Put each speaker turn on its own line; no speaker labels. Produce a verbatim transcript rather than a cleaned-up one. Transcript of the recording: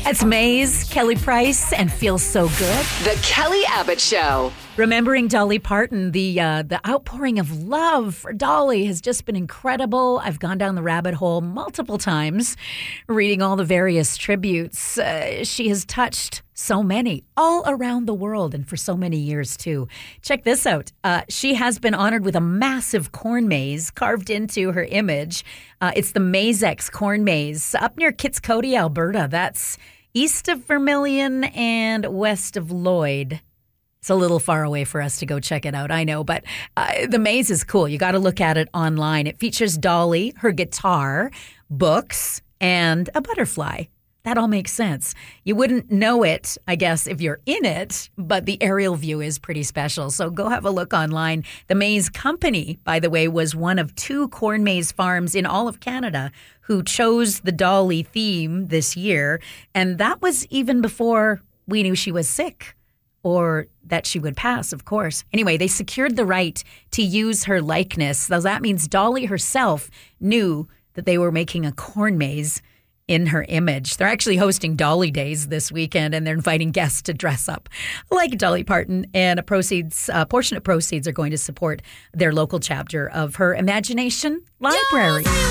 That's Maze, Kelly Price, and Feels So Good.
The Kelly Abbott Show.
Remembering Dolly Parton, the uh, the outpouring of love for Dolly has just been incredible. I've gone down the rabbit hole multiple times, reading all the various tributes. Uh, she has touched so many all around the world and for so many years, too. Check this out. Uh, she has been honored with a massive corn maze carved into her image. Uh, it's the Mazex Corn Maze up near Kits Cody, Alberta. That's east of Vermilion and west of Lloyd. It's a little far away for us to go check it out, I know, but uh, the maze is cool. You got to look at it online. It features Dolly, her guitar, books, and a butterfly. That all makes sense. You wouldn't know it, I guess, if you're in it, but the aerial view is pretty special. So go have a look online. The Maze Company, by the way, was one of two corn maze farms in all of Canada who chose the Dolly theme this year. And that was even before we knew she was sick. Or that she would pass, of course. Anyway, they secured the right to use her likeness. So that means Dolly herself knew that they were making a corn maze in her image. They're actually hosting Dolly Days this weekend, and they're inviting guests to dress up like Dolly Parton. And a proceeds, a portion of proceeds are going to support their local chapter of her Imagination Library.